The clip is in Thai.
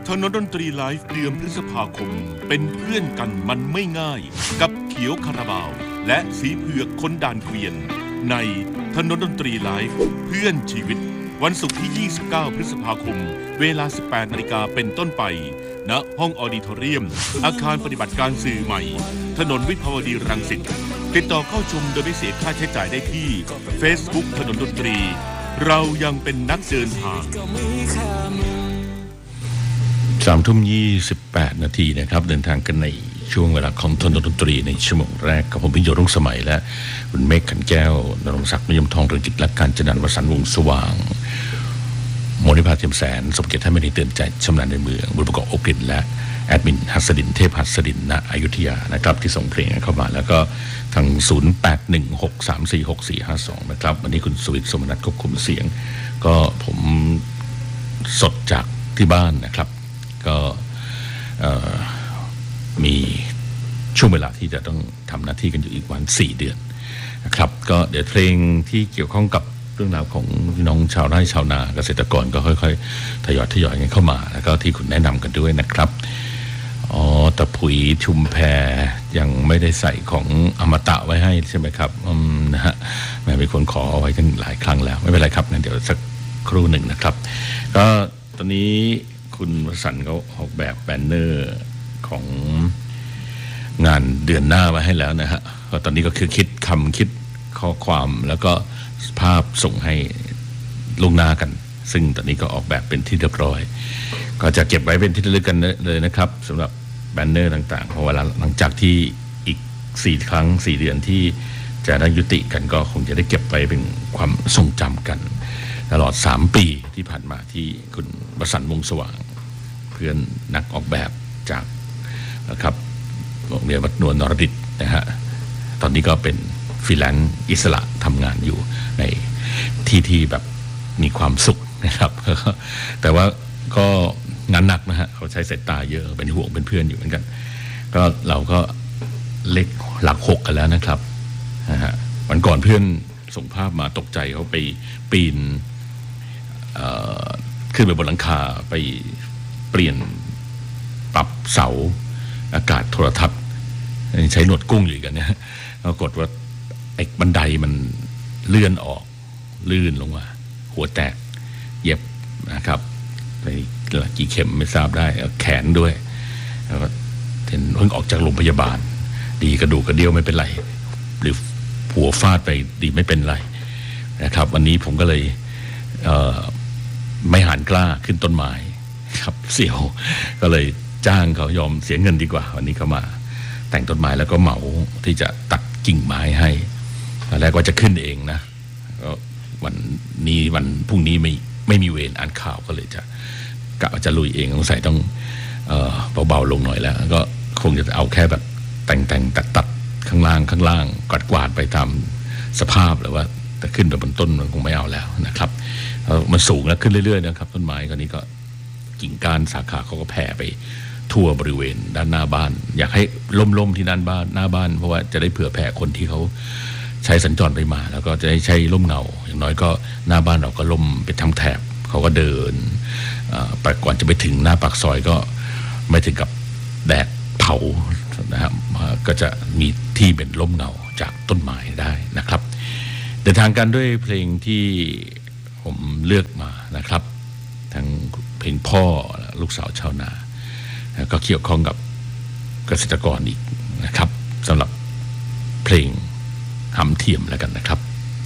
ถนนดนตรีไลฟ์เดือนพฤษภาคมเป็นเพื่อนกันมันไม่ง่ายกับเขียวคาราบาวและสีเผือกคนด่านเกวียนในถนนดนตรีไลฟ์เพื่อนชีวิตวันศุกร์ที่ 29 พฤษภาคมเวลา 18 นาฬิกาเป็นต้นไปณห้องออดิทอเรียมอาคารปฏิบัติการสื่อใหม่ถนนวิภาวดีรังสิตติดต่อเข้าชมโดยไม่เสียค่าใช้จ่ายได้ที่ Facebook ถนนดนตรีเรายังเป็นนักเดินทาง 3:28 นาทีนะครับเดินทางกันในช่วงเวลาของถนนดนตรีในชั่วโมงแรกกับผมพิญโยรุ่งสมัยและคุณเมฆขันแก้วนรงศักดิ์นิยมทองเรืองจิตและการจนันท์วสันต์วงศ์สว่างโมนิภาเทียมแสนสมเกียรติท่านไม่ได้เตือนใจชำนาญในเมืองบุญประกอบโอกฤษและแอดมินหัสดินเทพหัสดินณอยุธยานะครับที่ส่งเพลงเข้ามาแล้วก็ทาง0816346452นะครับวันนี้คุณสุวิทย์สมนัสควบคุมเสียงก็ผมสดจากที่บ้านนะครับก็มีช่วงเวลาที่จะต้องทำหน้าที่กันอยู่อีกวัน4 เดือนนะครับก็เดี๋ยวเพลงที่เกี่ยวข้องกับเรื่องราวของพี่น้องชาวไร่ชาวนาเกษตรกรก็ค่อยๆทยอยกันเข้ามาแล้วก็ที่คุณแนะนำกันด้วยนะครับตะผุยชุมแพยังไม่ได้ใส่ของอมตะไว้ให้ใช่ไหมครับนะฮะแม่มีคนขอเอาไว้ตั้งหลายครั้งแล้วไม่เป็นไรครับงั้นเดี๋ยวสักครู่หนึ่งนะครับก็ตอนนี้คุณวสันต์เขาออกแบบแบนเนอร์ของงานเดือนหน้ามาให้แล้วนะฮะก็ตอนนี้ก็คือคิดข้อความแล้วก็ภาพส่งให้ลงหน้ากันซึ่งตอนนี้ก็ออกแบบเป็นที่เรียบร้อยก็จะเก็บไว้เป็นที่ระลึกกันเลยนะครับสำหรับแบนเนอร์ต่างๆเพราะเวลาหลังจากที่อีก4 ครั้ง 4 เดือนที่จะได้ยุติกันก็คงจะได้เก็บไว้เป็นความทรงจำกันตลอด3 ปีที่ผ่านมาที่คุณวสันต์วงศ์สว่างเพื่อนนักออกแบบจากนะครับโรงเรียนวัดนวลนรดิตนะฮะตอนนี้ก็เป็นฟรีแลนซ์อิสระทำงานอยู่ในที่แบบมีความสุขนะครับแต่ว่าก็งานหนักนะฮะเขาใช้สายตาเยอะเป็นห่วงเป็นเพื่อนอยู่เหมือนกันก็เราก็เลขหลัก 6กันแล้วนะครับนะฮะวันก่อนเพื่อนส่งภาพมาตกใจเขาไปปีนขึ้นไปบนหลังคาไปเปลี่ยนปรับเสาอากาศโทรทัศน์ใช้หนวดกุ้งอยู่กันเนี่ยปรากฏว่าไอ้บันไดมันเลื่อนออกลื่นลงมาหัวแตกเย็บนะครับไปกี่เข็มไม่ทราบได้แขนด้วยแล้วก็เพิ่งออกจากโรงพยาบาลดีกระดูกกระเดี่ยวไม่เป็นไรหรือหัวฟาดไปดีไม่เป็นไรนะครับวันนี้ผมก็เลยไม่หันกล้าขึ้นต้นไม้ครับเสี่ยวก็เลยจ้างเขายอมเสียเงินดีกว่าวันนี้เขามาแต่งต้นไม้แล้วก็เหมาที่จะตัดกิ่งไม้ให้ตอนแรกว่าจะขึ้นเองนะก็วันพรุ่งนี้ไม่มีเวรอ่านข่าวก็เลยกะจะลุยเองสงสัยต้องเบาๆลงหน่อยแล้วก็คงจะเอาแค่แบบแต่งตัดข้างล่างกวาดไปตามสภาพหรือว่าแต่ขึ้นไปบนต้นมันคงไม่เอาแล้วนะครับมันสูงแล้วขึ้นเรื่อยๆนะครับต้นไม้ก็นี้ก็กิ่งก้านสาขาเขาก็แผ่ไปทั่วบริเวณด้านหน้าบ้านอยากให้ล่มที่ด้านบ้านหน้าบ้านเพราะว่าจะได้เผื่อแผ่คนที่เขาใช้สัญจรไปมาแล้วก็จะได้ใช้ร่มเงาอย่างน้อยก็หน้าบ้านเราก็ล่มเป็นทั้งแถบเขาก็เดินไปก่อนจะไปถึงหน้าปากซอยก็ไม่ถึงกับแดดเผานะครับก็จะมีที่เป็นร่มเงาจากต้นไม้ได้นะครับเดินทางกันด้วยเพลงที่ผมเลือกมานะครับทั้งเพลงพ่อลูกสาวชาวนาก็เกี่ยวข้องกับเกษตรกรอีกนะครับสำหรับเพลงหำเทียมแล้วกันนะครับ